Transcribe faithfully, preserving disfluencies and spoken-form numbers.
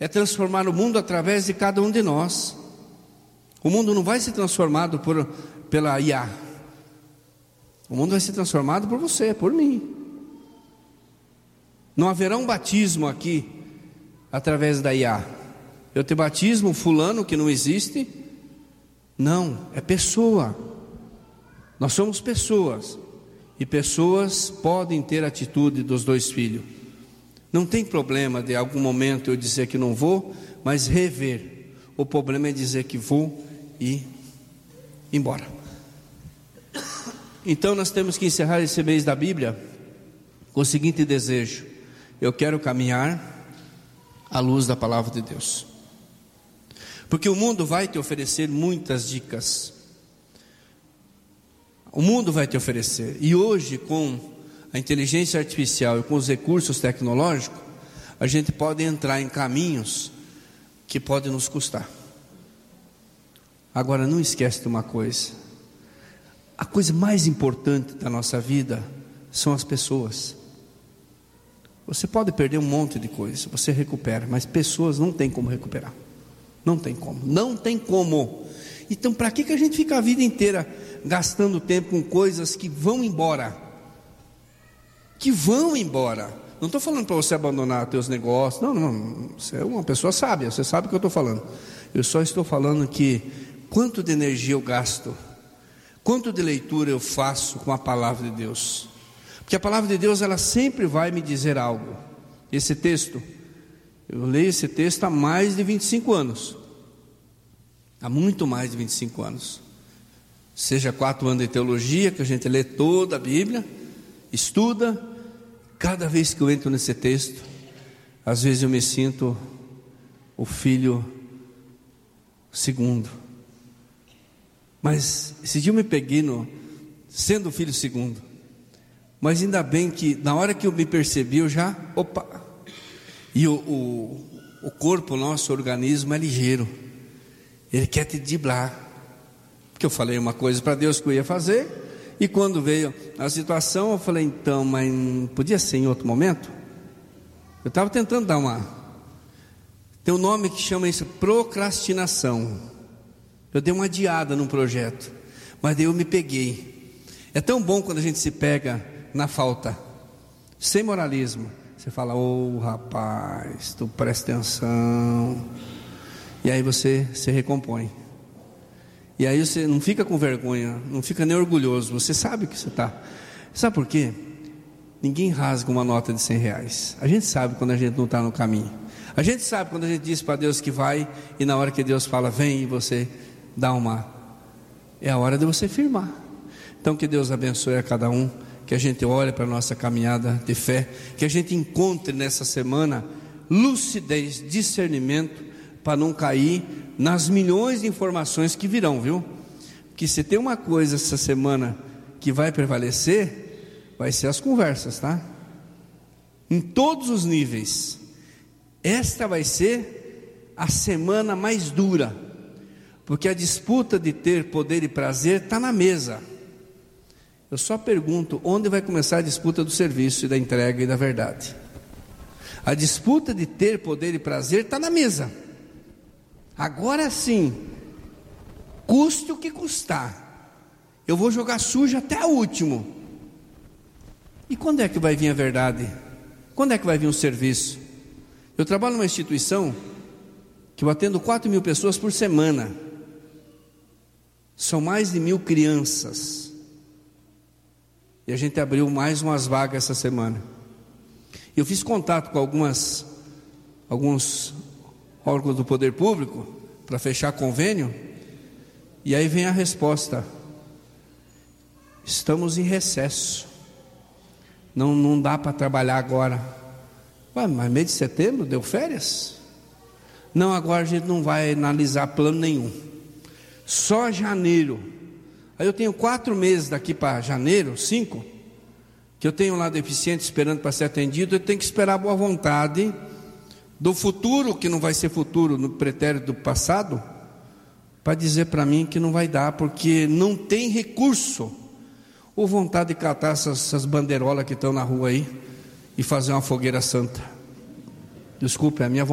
é transformar o mundo através de cada um de nós. O mundo não vai ser transformado por, pela I A. O mundo vai ser transformado por você, por mim. Não haverá um batismo aqui através da I A. Eu te batismo fulano que não existe. Não, é pessoa. Nós somos pessoas. E pessoas podem ter a atitude dos dois filhos. Não tem problema de algum momento eu dizer que não vou, mas rever. O problema é dizer que vou e ir embora. Então nós temos que encerrar esse mês da Bíblia com o seguinte desejo: eu quero caminhar à luz da palavra de Deus. Porque o mundo vai te oferecer muitas dicas. O mundo vai te oferecer. E hoje, com a inteligência artificial e com os recursos tecnológicos, a gente pode entrar em caminhos que podem nos custar. Agora, não esquece de uma coisa: a coisa mais importante da nossa vida são as pessoas. Você pode perder um monte de coisa, você recupera, mas pessoas não tem como recuperar. Não tem como, não tem como. Então, para que que a gente fica a vida inteira gastando tempo com coisas que vão embora? Que vão embora. Não estou falando para você abandonar teus negócios. Não, não, você é uma pessoa sábia, você sabe o que eu estou falando. Eu só estou falando que quanto de energia eu gasto, quanto de leitura eu faço com a palavra de Deus. Porque a palavra de Deus, ela sempre vai me dizer algo. Esse texto, eu leio esse texto há mais de vinte e cinco anos. Há muito mais de vinte e cinco anos. Seja quatro anos de teologia, que a gente lê toda a Bíblia, estuda. Cada vez que eu entro nesse texto, às vezes eu me sinto o filho segundo. Mas esse dia eu me peguei no, sendo o filho segundo. Mas ainda bem que na hora que eu me percebi, eu já, opa. E o, o, o corpo, o nosso organismo é ligeiro. Ele quer te driblar. Porque eu falei uma coisa para Deus que eu ia fazer, e quando veio a situação, eu falei, então, mas podia ser em outro momento? Eu estava tentando dar uma... Tem um nome que chama isso procrastinação. Eu dei uma adiada num projeto, mas daí eu me peguei. É tão bom quando a gente se pega na falta, sem moralismo. Você fala, ô oh, rapaz, tu presta atenção. E aí você se recompõe. E aí você não fica com vergonha, não fica nem orgulhoso. Você sabe que você está. Sabe por quê? Ninguém rasga uma nota de cem reais. A gente sabe quando a gente não está no caminho. A gente sabe quando a gente diz para Deus que vai, e na hora que Deus fala, vem, e você dá uma... É a hora de você firmar. Então que Deus abençoe a cada um. Que a gente olhe para a nossa caminhada de fé. Que a gente encontre nessa semana lucidez, discernimento, para não cair nas milhões de informações que virão, viu? Porque se tem uma coisa essa semana que vai prevalecer, vai ser as conversas, tá? Em todos os níveis. Esta vai ser a semana mais dura, porque a disputa de ter poder e prazer está na mesa. Eu só pergunto, onde vai começar a disputa do serviço e da entrega e da verdade? A disputa de ter poder e prazer está na mesa. Agora sim, custe o que custar, eu vou jogar sujo até o último. E quando é que vai vir a verdade? Quando é que vai vir o serviço? Eu trabalho numa instituição que eu atendo quatro mil pessoas por semana. São mais de mil crianças. E a gente abriu mais umas vagas essa semana. Eu fiz contato com algumas, alguns órgãos do poder público para fechar convênio. E aí vem a resposta: estamos em recesso. Não, não dá para trabalhar agora. Ué, mas mês de setembro deu férias? Não, agora a gente não vai analisar plano nenhum. Só janeiro. Aí eu tenho quatro meses daqui para janeiro, cinco, que eu tenho lá deficiente esperando para ser atendido. Eu tenho que esperar a boa vontade do futuro, que não vai ser futuro no pretérito do passado, para dizer para mim que não vai dar, porque não tem recurso. Ou vontade de catar essas, essas bandeirolas que estão na rua aí e fazer uma fogueira santa. Desculpe, é a minha vontade.